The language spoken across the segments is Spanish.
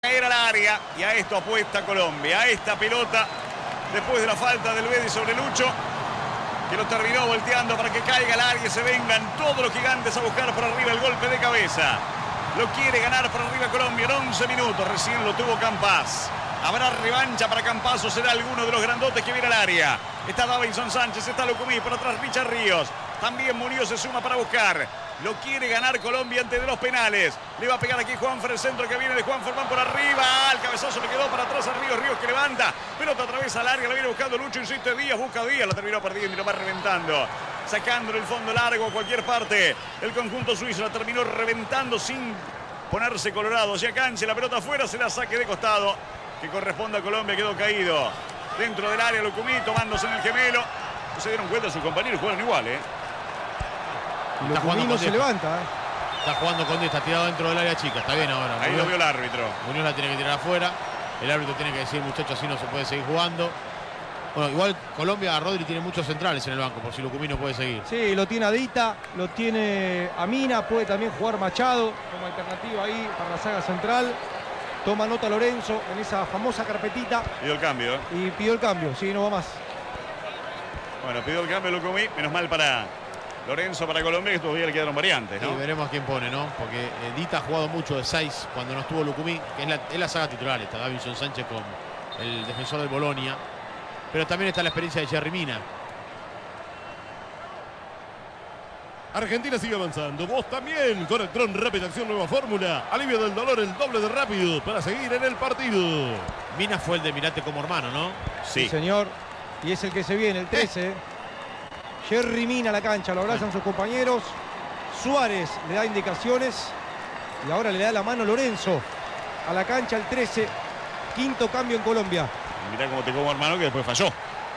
Era al área y a esto apuesta Colombia, a esta pelota después de la falta del Betis sobre Lucho, que lo terminó volteando para que caiga al área y se vengan todos los gigantes a buscar por arriba el golpe de cabeza. Lo quiere ganar por arriba Colombia en 11 minutos, recién lo tuvo Campas. Habrá revancha para Campas o será alguno de los grandotes que viene al área. Está Davinson Sánchez, está Lucumí, por atrás Richard Ríos. También Muñoz se suma para buscar. Lo quiere ganar Colombia antes de los penales. Le va a pegar aquí Juanfer, el centro que viene de Juanfer, van por arriba. El cabezazo le quedó para atrás a Ríos, Ríos que levanta. Pelota otra vez al área, la viene buscando Lucho, insiste Díaz, busca Díaz, la terminó perdiendo y lo va reventando. Sacándole el fondo largo a cualquier parte. El conjunto suizo la terminó reventando sin ponerse colorado. Hacia cancha, la pelota afuera, será saque de costado que corresponde a Colombia, quedó caído. Dentro del área Lucumí, tomándose en el gemelo. No se dieron cuenta sus compañeros, juegan igual, Y Lucumí no se levanta, Está jugando con 10, está tirado dentro del área chica, está bien ahora. Ahí lo vio el árbitro. Muñoz la tiene que tirar afuera. El árbitro tiene que decir, muchachos, así no se puede seguir jugando. Bueno, igual Colombia, Rodri tiene muchos centrales en el banco, por si Lucumí no puede seguir. Sí, lo tiene Adita, lo tiene Amina, puede también jugar Machado como alternativa ahí para la saga central. Toma nota Lorenzo en esa famosa carpetita. Pidió el cambio. Y pidió el cambio, sí, no va más. Bueno, pidió el cambio Lucumí, menos mal para Lorenzo, para Colombia, que todavía le quedaron variantes, ¿no? Y veremos quién pone, ¿no? Porque Dita ha jugado mucho de 6 cuando no estuvo Lucumí, que es la saga titular. Está Davinson Sánchez con el defensor del Bolonia. Pero también está la experiencia de Jerry Mina. Argentina sigue avanzando, vos también, con el Tron Rápida Acción Nueva Fórmula. Alivio del dolor, el doble de rápido para seguir en el partido. Mina fue el de Mirate como hermano, ¿no? Sí. Sí, señor. Y es el que se viene, el 13. Jerry Mina a la cancha, lo abrazan sus compañeros. Suárez le da indicaciones. Y ahora le da la mano Lorenzo a la cancha, el 13. Quinto cambio en Colombia. Mirá cómo te como hermano, que después falló.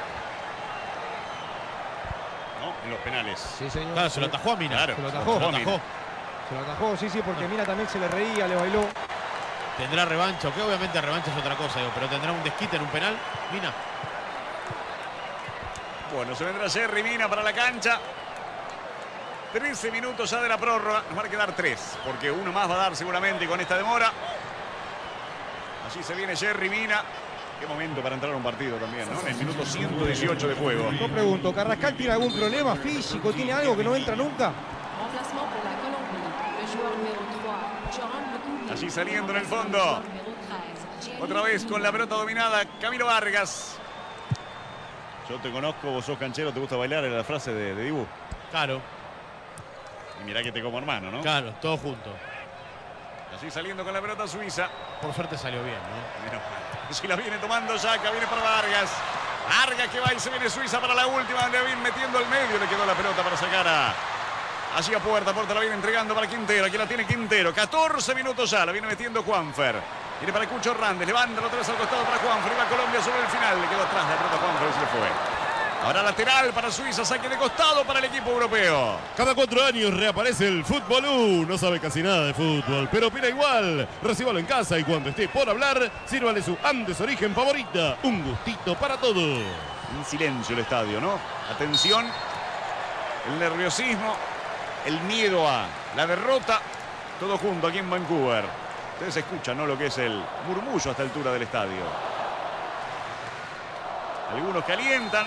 En los penales. Sí, señor. Claro, se lo atajó a Mina. Claro, Se lo atajó. Mina. Se lo atajó, sí, porque Mina también se le reía, le bailó. Tendrá revancha, que obviamente revancha es otra cosa, pero tendrá un desquite en un penal, Mina. Bueno, se vendrá Jerry Mina para la cancha. 13 minutos ya de la prórroga. Nos van a quedar 3, porque uno más va a dar seguramente con esta demora. Allí se viene Jerry Mina. Qué momento para entrar a un partido también, ¿no? En el minuto 118 de juego. Yo pregunto, ¿Carrascal tiene algún problema físico? ¿Tiene algo que no entra nunca? Allí saliendo en el fondo. Otra vez con la pelota dominada, Camilo Vargas. Yo te conozco, vos sos canchero, te gusta bailar, era la frase de Dibu. Claro. Y mirá que te como hermano, ¿no? Claro, todo junto. Allí saliendo con la pelota suiza. Por suerte salió bien, ¿no? Menos mal. Si la viene tomando Yaka, viene para Vargas. Vargas que va y se viene Suiza para la última, donde viene metiendo al medio, le quedó la pelota para sacar allí a Puerta la viene entregando para Quintero, aquí la tiene Quintero, 14 minutos ya, la viene metiendo Juanfer. Viene para Cucho Hernández, levanta la otra vez al costado para Juanfer, y va Colombia sobre el final, le quedó atrás la pelota Juanfer y se le fue. Ahora lateral para Suiza, saque de costado para el equipo europeo. Cada 4 años reaparece el Fútbol U. No sabe casi nada de fútbol, pero opina igual. Recíbalo en casa y cuando esté por hablar, sírvale su Andes Origen favorita. Un gustito para todos. En silencio el estadio, ¿no? Atención, el nerviosismo, el miedo a la derrota, todo junto aquí en Vancouver. Ustedes escuchan, ¿no? Lo que es el murmullo a esta altura del estadio. Algunos calientan,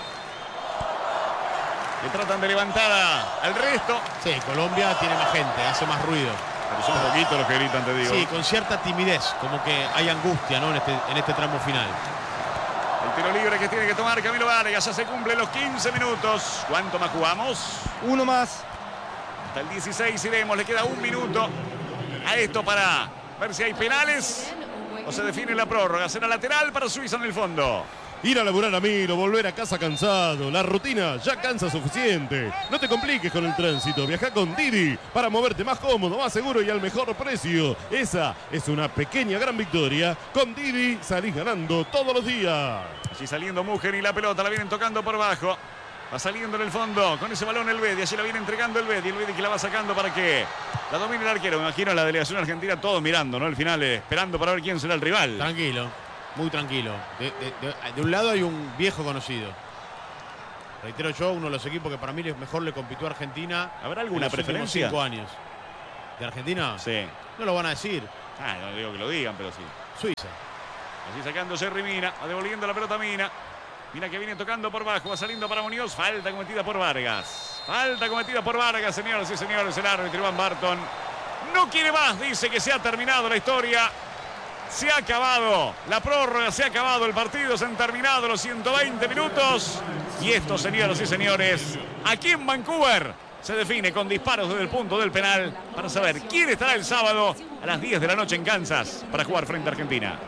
que tratan de levantar al resto. Sí, Colombia tiene más gente, hace más ruido. Pero son poquitos los que gritan, te digo. Sí, con cierta timidez, como que hay angustia, ¿no? En este tramo final. El tiro libre que tiene que tomar Camilo Vargas. Ya se cumplen los 15 minutos. ¿Cuánto más jugamos? Uno más. Hasta el 16 iremos. Le queda un minuto a esto para ver si hay penales o se define la prórroga. Será lateral para Suiza en el fondo. Ir a laburar a Miro, volver a casa cansado. La rutina ya cansa suficiente. No te compliques con el tránsito. Viaja con Didi para moverte más cómodo, más seguro y al mejor precio. Esa es una pequeña gran victoria. Con Didi salís ganando todos los días. Allí saliendo Mujer y la pelota la vienen tocando por abajo. Va saliendo en el fondo con ese balón el Bedi. Allí la viene entregando el Bedi. El Bedi que la va sacando para que la domine el arquero. Me imagino a la delegación argentina todos mirando, ¿no? El final esperando para ver quién será el rival. Tranquilo. Muy tranquilo. De un lado hay un viejo conocido. Reitero yo, uno de los equipos que para mí mejor le compitió a Argentina. ¿Habrá alguna preferencia? 5 años. ¿De Argentina? Sí. No lo van a decir. No digo que lo digan, pero sí. Suiza. Así sacando Jerry Mina, va devolviendo la pelota a Mina. Mina que viene tocando por bajo, va saliendo para Muñoz. Falta cometida por Vargas. Falta cometida por Vargas, señoras y señores. El árbitro Iván Barton no quiere más, dice que se ha terminado la historia. Se ha acabado la prórroga, se ha acabado el partido, se han terminado los 120 minutos. Y esto, señoras y señores, aquí en Vancouver se define con disparos desde el punto del penal para saber quién estará el sábado a las 10 de la noche en Kansas para jugar frente a Argentina.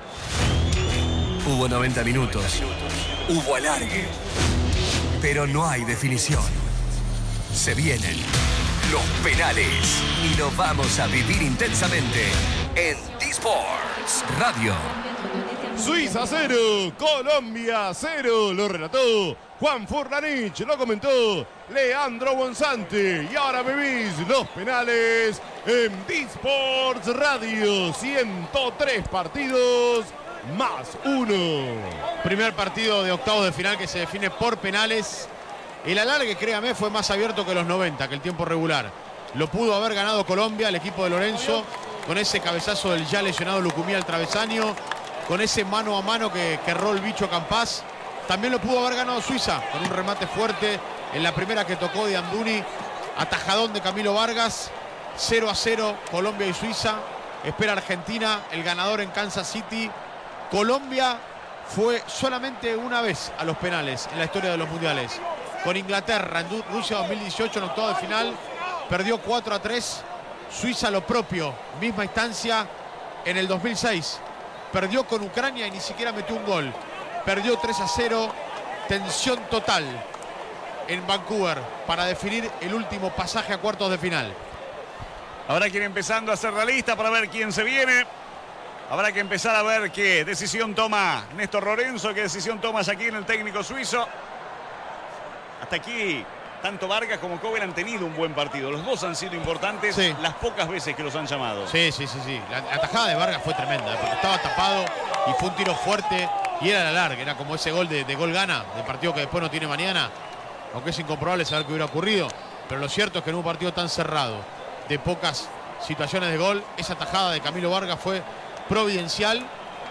Hubo 90 minutos, hubo alargue, pero no hay definición. Se vienen los penales y lo vamos a vivir intensamente en D-Sports Radio. Suiza 0, Colombia 0, lo relató Juan Furlanich, lo comentó Leandro Bonzante. Y ahora vivís los penales en D-Sports Radio. 103 partidos más 1. Primer partido de octavos de final que se define por penales. El alargue, créame, fue más abierto que los 90, que el tiempo regular. Lo pudo haber ganado Colombia, el equipo de Lorenzo, con ese cabezazo del ya lesionado Lucumí al travesaño, con ese mano a mano que erró el bicho Campás. También lo pudo haber ganado Suiza, con un remate fuerte en la primera que tocó de Amdouni, atajadón de Camilo Vargas. 0-0 Colombia y Suiza. Espera Argentina, el ganador en Kansas City. Colombia fue solamente una vez a los penales en la historia de los mundiales. Con Inglaterra en Rusia 2018 en octavo de final, perdió 4-3. Suiza lo propio, misma instancia en el 2006. Perdió con Ucrania y ni siquiera metió un gol. Perdió 3-0, tensión total en Vancouver para definir el último pasaje a cuartos de final. Habrá que ir empezando a hacer la lista para ver quién se viene. Habrá que empezar a ver qué decisión toma Néstor Lorenzo, qué decisión toma aquí en el técnico suizo. Hasta aquí, tanto Vargas como Kobel han tenido un buen partido. Los dos han sido importantes, sí, las pocas veces que los han llamado. Sí. La atajada de Vargas fue tremenda, porque estaba tapado y fue un tiro fuerte y era la larga. Era como ese gol de gol gana, de partido que después no tiene mañana. Aunque es incomprobable saber qué hubiera ocurrido. Pero lo cierto es que en un partido tan cerrado, de pocas situaciones de gol, esa atajada de Camilo Vargas fue providencial.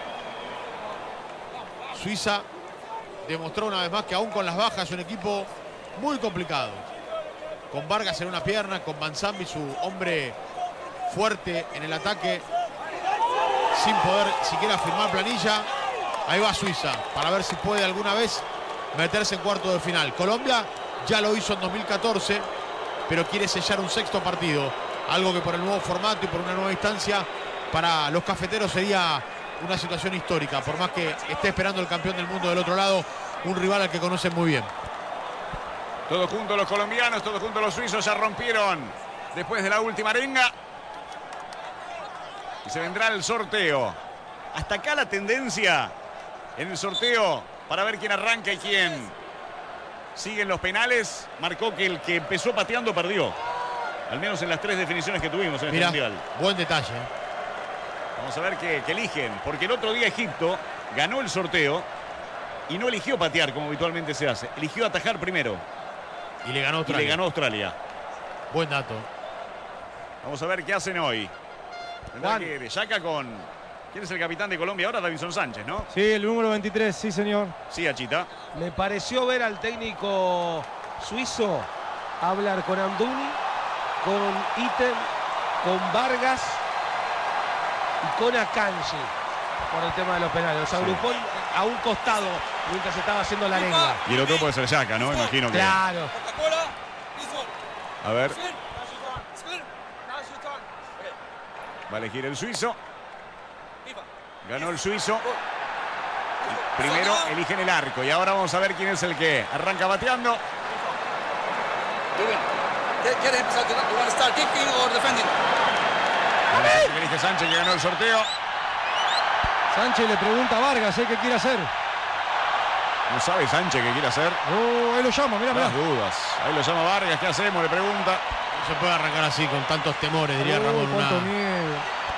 Suiza demostró una vez más que aún con las bajas es un equipo muy complicado. Con Vargas en una pierna, con Manzambi, su hombre fuerte en el ataque, sin poder siquiera firmar planilla. Ahí va Suiza para ver si puede alguna vez meterse en cuarto de final. Colombia ya lo hizo en 2014, pero quiere sellar un sexto partido. Algo que por el nuevo formato y por una nueva instancia para los cafeteros sería una situación histórica. Por más que esté esperando el campeón del mundo del otro lado, un rival al que conocen muy bien. Todos juntos los colombianos, todos juntos los suizos ya rompieron después de la última arenga. Y se vendrá el sorteo. Hasta acá la tendencia en el sorteo para ver quién arranca y quién sigue en los penales. Marcó que el que empezó pateando perdió. Al menos en las 3 definiciones que tuvimos en este mundial. Buen detalle. Vamos a ver qué eligen. Porque el otro día Egipto ganó el sorteo y no eligió patear como habitualmente se hace. Eligió atajar primero. Y le ganó Australia. Buen dato. Vamos a ver qué hacen hoy. Tendrá que de Yaca con... ¿Quién es el capitán de Colombia ahora? Davinson Sánchez, ¿no? Sí, el número 23, sí, señor. Sí, Achita. Me pareció ver al técnico suizo hablar con Amdouni, con Itten, con Vargas y con Akanji por el tema de los penales. Los agrupó a un costado mientras estaba haciendo la arenga. Y el otro puede ser Yaca, ¿no? Imagino que... Claro. A ver. Va a elegir el suizo. Ganó el suizo. Primero eligen el arco. Y ahora vamos a ver quién es el que arranca bateando. Elige Sánchez, que ganó el sorteo. Sánchez le pregunta a Vargas qué quiere hacer. No sabe Sánchez qué quiere hacer. Oh, ahí lo llama, mirá. Las dudas. Ahí lo llama Vargas. ¿Qué hacemos? Le pregunta. No se puede arrancar así con tantos temores, diría Ramón. Cuánto miedo.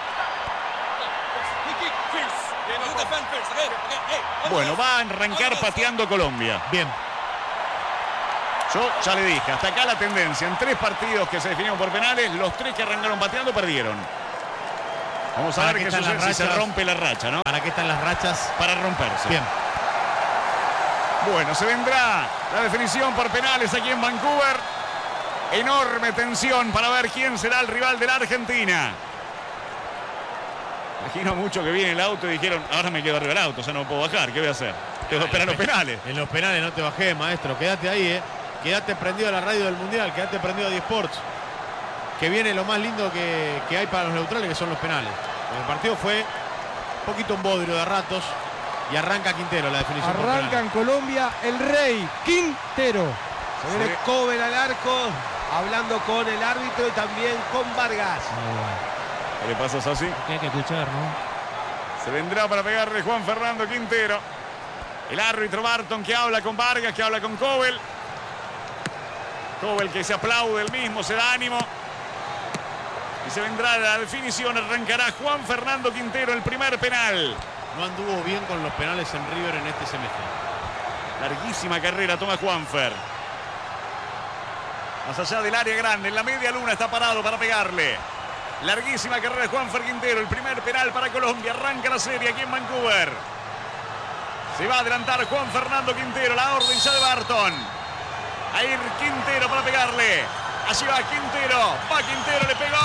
Bueno, va a arrancar pateando Colombia. Bien. Yo ya le dije, hasta acá la tendencia. En 3 partidos que se definieron por penales, los 3 que arrancaron pateando perdieron. Vamos a ¿Para ver qué qué están sucede las si se rachas? rompe la racha, ¿no? ¿Para qué están las rachas? Para romperse. Bien. Bueno, se vendrá la definición por penales aquí en Vancouver. Enorme tensión para ver quién será el rival de la Argentina. Imagino mucho que viene el auto y dijeron, ahora me quedo arriba del auto, o sea, no puedo bajar, ¿qué voy a hacer? Tengo que esperar los penales. En los penales no te bajé, maestro. Quédate ahí, Quédate prendido a la radio del Mundial, quédate prendido a D-Sports. Que viene lo más lindo que hay para los neutrales, que son los penales. El partido fue un poquito un bodrio de ratos y arranca Quintero la definición por Arranca penales. en Colombia el Rey Quintero. Se viene Cobel al arco, hablando con el árbitro y también con Vargas. ¿Qué le pasa, Sassi? Que hay que escuchar, ¿no? Se vendrá para pegarle Juan Fernando Quintero. El árbitro Barton que habla con Vargas, que habla con Cobel. Cobel que se aplaude el mismo, se da ánimo. Y se vendrá la definición, arrancará Juan Fernando Quintero el primer penal. No anduvo bien con los penales en River en este semestre. Larguísima carrera toma Juanfer. Más allá del área grande, en la media luna está parado para pegarle. Larguísima carrera de Juanfer Quintero, el primer penal para Colombia. Arranca la serie aquí en Vancouver. Se va a adelantar Juan Fernando Quintero, la orden ya de Barton. A ir Quintero para pegarle. Allí va Quintero, le pegó.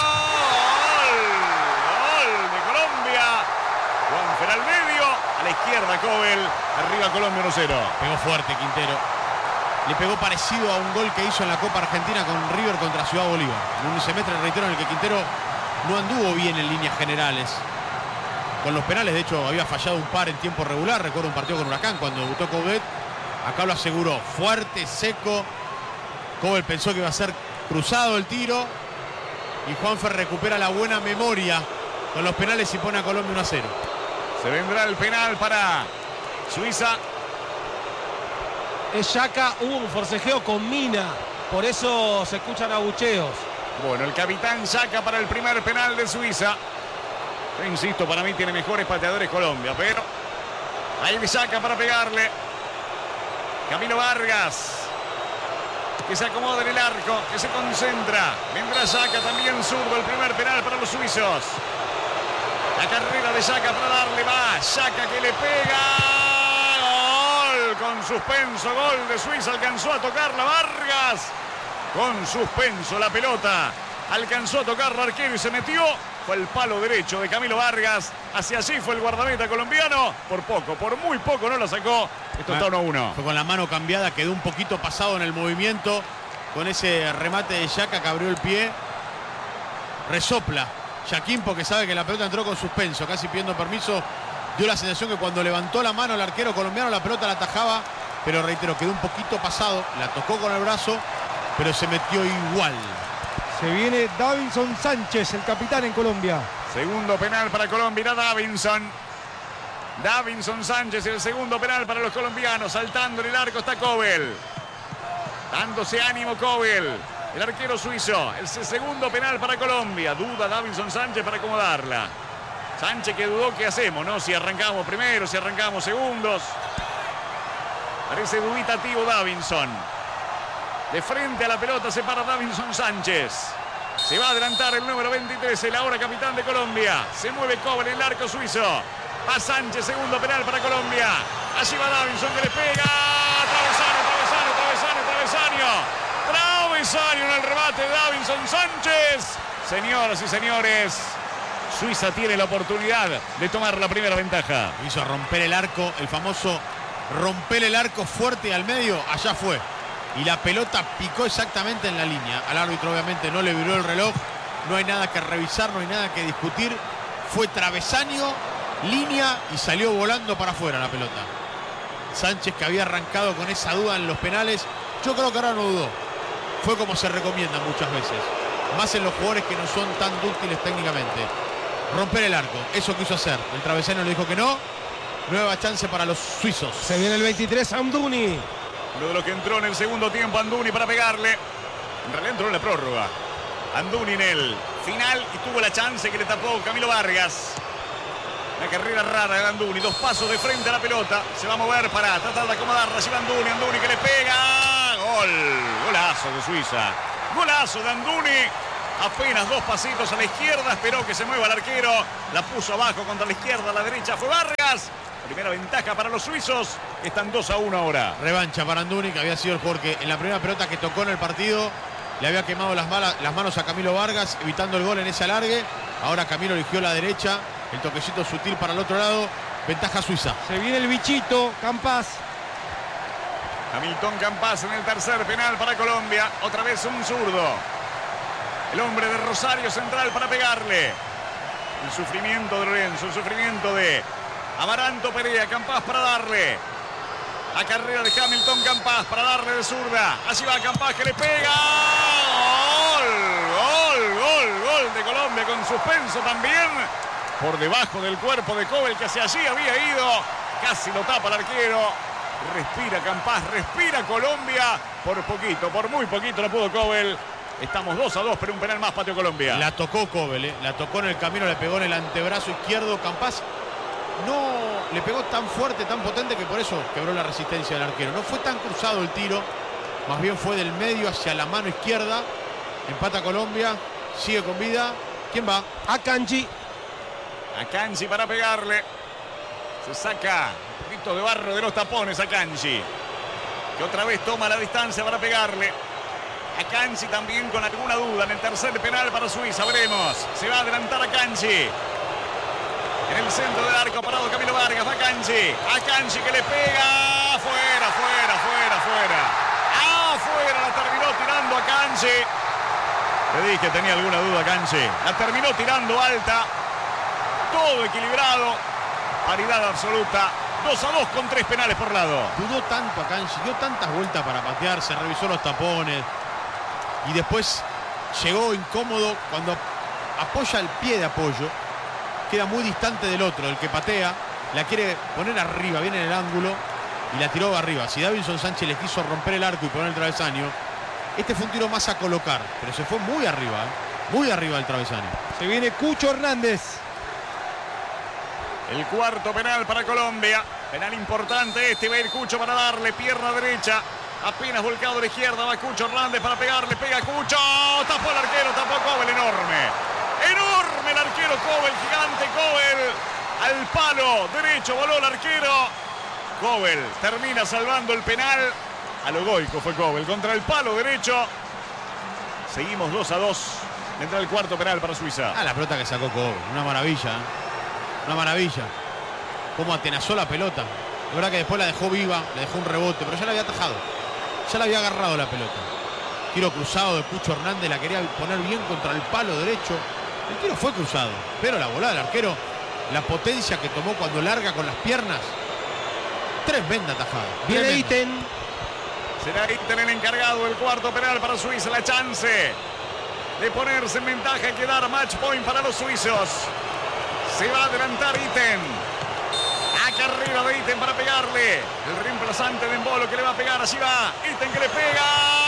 Gol de Colombia. Juanfer al medio, a la izquierda Cobel, arriba Colombia 1-0. Pegó fuerte Quintero. Le pegó parecido a un gol que hizo en la Copa Argentina con River contra Ciudad Bolívar. En un semestre, reitero, en el que Quintero no anduvo bien en líneas generales. Con los penales, de hecho, había fallado un par en tiempo regular. Recuerdo un partido con Huracán cuando debutó Coudet. Acá lo aseguró. Fuerte, seco. Cobel pensó que iba a ser cruzado el tiro. Y Juanfer recupera la buena memoria con los penales y pone a Colombia 1-0. Se vendrá el penal para Suiza. Es Xhaka, hubo un forcejeo con Mina, por eso se escuchan abucheos. Bueno, el capitán Xhaka para el primer penal de Suiza. Yo insisto, para mí tiene mejores pateadores Colombia, pero ahí de Xhaka para pegarle. Camilo Vargas, que se acomoda en el arco, que se concentra. Vendrá Xhaka también zurdo, el primer penal para los suizos. La carrera de Xhaka para darle más. Xhaka que le pega. Gol con suspenso. Gol de Suiza. Alcanzó a tocarla Vargas. Con suspenso la pelota. Alcanzó a tocar el arquero y se metió. Fue el palo derecho de Camilo Vargas. Hacia allí fue el guardameta colombiano. Por poco, por muy poco no la sacó. Esto está 1-1. Fue con la mano cambiada. Quedó un poquito pasado en el movimiento. Con ese remate de Xhaka que abrió el pie. Resopla Yaquín porque sabe que la pelota entró con suspenso, casi pidiendo permiso. Dio la sensación que cuando levantó la mano el arquero colombiano la pelota la atajaba, pero reitero, quedó un poquito pasado, la tocó con el brazo, pero se metió igual. Se viene Davinson Sánchez, el capitán en Colombia. Segundo penal para Colombia, irá Davinson. Davinson Sánchez, el segundo penal para los colombianos. Saltando en el arco está Cobel. Dándose ánimo Cobel. El arquero suizo, el segundo penal para Colombia. Duda Davinson Sánchez para acomodarla. Sánchez que dudó qué hacemos, ¿no? Si arrancamos primero, si arrancamos segundos. Parece dubitativo Davinson. De frente a la pelota se para Davinson Sánchez. Se va a adelantar el número 23, el ahora capitán de Colombia. Se mueve Cobel en el arco suizo. Va Sánchez, segundo penal para Colombia. Allí va Davinson que le pega. Travesaño en el remate de Davinson Sánchez. Señoras y señores, Suiza tiene la oportunidad de tomar la primera ventaja. Hizo romper el arco, el famoso romper el arco fuerte al medio, allá fue. Y la pelota picó exactamente en la línea. Al árbitro obviamente no le viró el reloj. No hay nada que revisar, no hay nada que discutir. Fue travesaño, línea y salió volando para afuera la pelota. Sánchez, que había arrancado con esa duda en los penales, yo creo que ahora no dudó. Fue como se recomienda muchas veces. Más en los jugadores que no son tan dúctiles técnicamente. Romper el arco, eso quiso hacer. El travesaño le dijo que no. Nueva chance para los suizos. Se viene el 23, Amdouni. Uno de los que entró en el segundo tiempo, Amdouni, para pegarle. En realidad entró en la prórroga. Amdouni en el final y tuvo la chance que le tapó Camilo Vargas. Una carrera rara de Amdouni. Dos pasos de frente a la pelota. Se va a mover para tratar de acomodarla. Allí va Amdouni. Amdouni que le pega. Gol. Golazo de Suiza. Golazo de Amdouni. Apenas 2 pasitos a la izquierda, esperó que se mueva el arquero, la puso abajo contra la izquierda, a la derecha fue Vargas. Primera ventaja para los suizos, están 2-1 ahora. Revancha para Amdouni, que había sido el jugador que en la primera pelota que tocó en el partido le había quemado las manos a Camilo Vargas, evitando el gol en ese alargue. Ahora Camilo eligió la derecha, el toquecito sutil para el otro lado. Ventaja suiza. Se viene el bichito, Campas. Hamilton Campas en el tercer penal para Colombia. Otra vez un zurdo. El hombre de Rosario Central para pegarle. El sufrimiento de Lorenzo, el sufrimiento de Amaranto Perea. Campas para darle. La carrera de Hamilton Campas para darle de zurda. Así va Campas que le pega. Gol de Colombia con suspenso también. Por debajo del cuerpo de Kobel, que hacia allí había ido. Casi lo tapa el arquero. Respira Campas, respira Colombia. Por poquito, por muy poquito lo pudo Kobel. Estamos 2-2, pero un penal más pateó Colombia. La tocó Kobel, la tocó en el camino, le pegó en el antebrazo izquierdo. Campas no le pegó tan fuerte, tan potente, que por eso quebró la resistencia del arquero. No fue tan cruzado el tiro, más bien fue del medio hacia la mano izquierda. Empata Colombia, sigue con vida. ¿Quién va? Akanji. Akanji para pegarle. Se saca un poquito de barro de los tapones Akanji, que otra vez toma la distancia para pegarle. Akanji también con alguna duda en el tercer penal para Suiza. Veremos. Se va a adelantar Akanji. En el centro del arco parado Camilo Vargas. Akanji. Akanji que le pega. Fuera. Afuera la terminó tirando Akanji. Le dije que tenía alguna duda Akanji. La terminó tirando alta. Todo equilibrado. Paridad absoluta. 2-2 con 3 penales por lado. Dudó tanto Akanji, dio tantas vueltas para patear, se revisó los tapones. Y después llegó incómodo cuando apoya el pie de apoyo. Queda muy distante del otro, del que patea. La quiere poner arriba, viene en el ángulo y la tiró arriba. Si Davinson Sánchez le quiso romper el arco y poner el travesaño, este fue un tiro más a colocar, pero se fue muy arriba del travesaño. Se viene Cucho Hernández. El cuarto penal para Colombia. Penal importante este. Va a ir Cucho para darle pierna derecha. Apenas volcado a la izquierda. Va Cucho Hernández para pegarle. Pega Cucho. Tapó el arquero. Tapó Kobel. Enorme el arquero Kobel. Gigante Kobel. Al palo derecho voló el arquero. Kobel termina salvando el penal. A lo goico fue Kobel contra el palo derecho. Seguimos 2-2. Entra el cuarto penal para Suiza. La pelota que sacó Kobel. Una maravilla. Una maravilla. Cómo atenazó la pelota. La verdad que después la dejó viva, le dejó un rebote, pero ya la había atajado. Ya la había agarrado la pelota. Tiro cruzado de Cucho Hernández, la quería poner bien contra el palo derecho. El tiro fue cruzado, pero la volada del arquero, la potencia que tomó cuando larga con las piernas. Tremenda tajada. Viene Itten. Será Itten el encargado del cuarto penal para Suiza. La chance de ponerse en ventaja y quedar match point para los suizos. Se va a adelantar Itten. A carrera de Itten para pegarle. El reemplazante de Embolo que le va a pegar. Así va. Itten que le pega.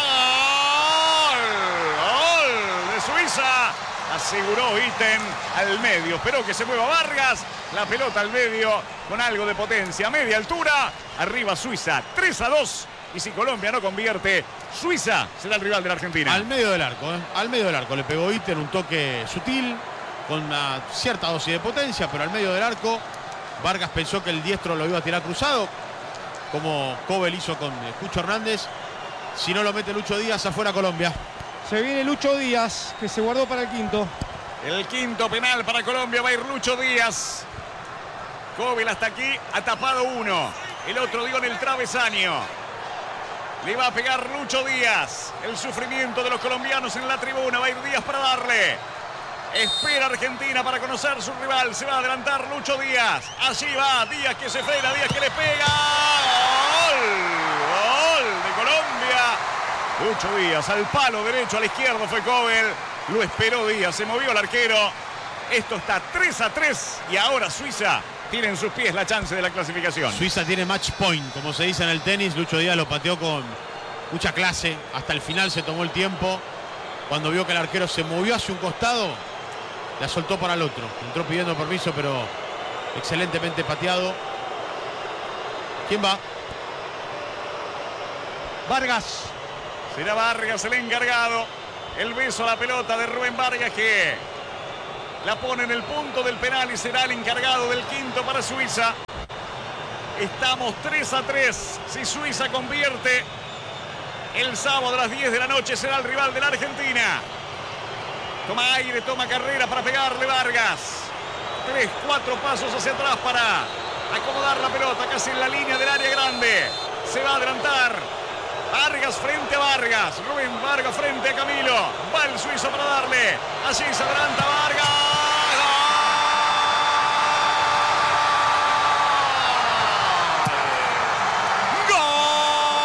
Gol de Suiza. Aseguró Itten al medio. Esperó que se mueva Vargas. La pelota al medio con algo de potencia. Media altura. Arriba Suiza. 3-2. Y si Colombia no convierte, Suiza será el rival de la Argentina. Al medio del arco. Al medio del arco le pegó Itten, un toque sutil, con una cierta dosis de potencia, pero al medio del arco Vargas pensó que el diestro lo iba a tirar cruzado, como Kobel hizo con Cucho Hernández. Si no lo mete Lucho Díaz, afuera Colombia. Se viene Lucho Díaz, que se guardó para el quinto. El quinto penal para Colombia. Va a ir Lucho Díaz. Kobel hasta aquí ha tapado uno. El otro dio en el travesaño. Le va a pegar Lucho Díaz. El sufrimiento de los colombianos en la tribuna. Va a ir Díaz para darle. Espera Argentina para conocer su rival. Se va a adelantar Lucho Díaz. Allí va Díaz que se frena. Díaz que le pega. Gol de Colombia. Lucho Díaz al palo derecho, a la izquierda fue Kobel. Lo esperó Díaz. Se movió el arquero. Esto está 3-3. Y ahora Suiza tiene en sus pies la chance de la clasificación. Suiza tiene match point, como se dice en el tenis. Lucho Díaz lo pateó con mucha clase. Hasta el final se tomó el tiempo. Cuando vio que el arquero se movió hacia un costado, la soltó para el otro. Entró pidiendo permiso, pero excelentemente pateado. ¿Quién va? Vargas. Será Vargas el encargado. El beso a la pelota de Rubén Vargas, que la pone en el punto del penal y será el encargado del quinto para Suiza. Estamos 3-3. Si Suiza convierte, el sábado a las 10 de la noche será el rival de la Argentina. Toma aire, toma carrera para pegarle Vargas. 3-4 pasos hacia atrás para acomodar la pelota casi en la línea del área grande. Se va a adelantar Vargas frente a Vargas. Rubén Vargas frente a Camilo. Va el suizo para darle. Allí se adelanta